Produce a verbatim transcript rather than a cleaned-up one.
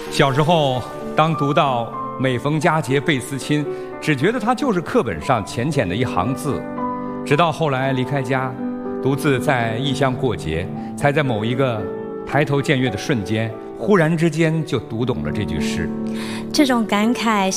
小时候，当读到“每逢佳节倍思亲”，只觉得它就是课本上浅浅的一行字。直到后来离开家，独自在异乡过节，才在某一个抬头见月的瞬间，忽然之间就读懂了这句诗。 这种感慨